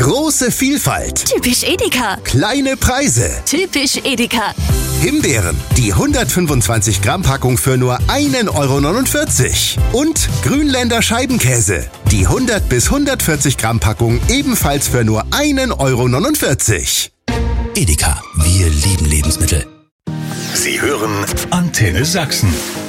Große Vielfalt. Typisch Edeka. Kleine Preise. Typisch Edeka. Himbeeren, die 125 Gramm Packung für nur 1,49 €. Und Grünländer Scheibenkäse, die 100 bis 140 Gramm Packung ebenfalls für nur 1,49 €. Edeka, wir lieben Lebensmittel. Sie hören Antenne Sachsen.